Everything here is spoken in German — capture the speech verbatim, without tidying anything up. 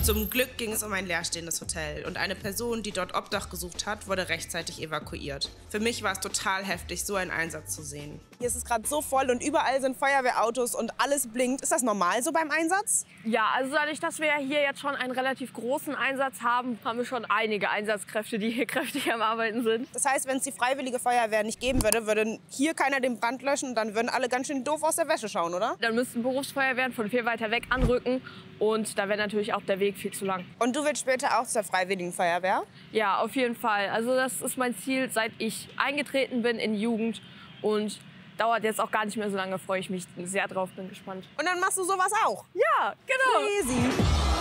Zum Glück ging es um ein leerstehendes Hotel und eine Person, die dort Obdach gesucht hat, wurde rechtzeitig evakuiert. Für mich war es total heftig, so einen Einsatz zu sehen. Hier ist es gerade so voll und überall sind Feuerwehrautos und alles blinkt. Ist das normal so beim Einsatz? Ja, also dadurch, dass wir hier jetzt schon einen relativ großen Einsatz haben, haben wir schon einige Einsatzkräfte, die hier kräftig am Arbeiten sind. Das heißt, wenn es die Freiwillige Feuerwehr nicht geben würde, würde hier keiner den Brand löschen, dann würden alle ganz schön doof aus der Wäsche schauen, oder? Dann müssten Berufsfeuerwehren von viel weiter weg anrücken und da wäre natürlich auch der Weg viel zu lang. Und du willst später auch zur Freiwilligen Feuerwehr? Ja, auf jeden Fall. Also das ist mein Ziel, seit ich eingetreten bin in die Jugend und dauert jetzt auch gar nicht mehr so lange, freue ich mich sehr drauf, bin gespannt. Und dann machst du sowas auch? Ja, genau. Crazy.